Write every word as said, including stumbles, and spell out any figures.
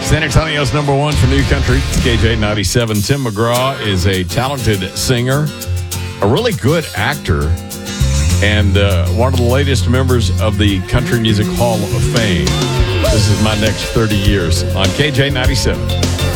San Antonio's number one for new country. It's K J ninety-seven. Tim McGraw is a talented singer, a really good actor, and uh, one of the latest members of the Country Music Hall of Fame. This is My Next thirty Years on K J ninety-seven.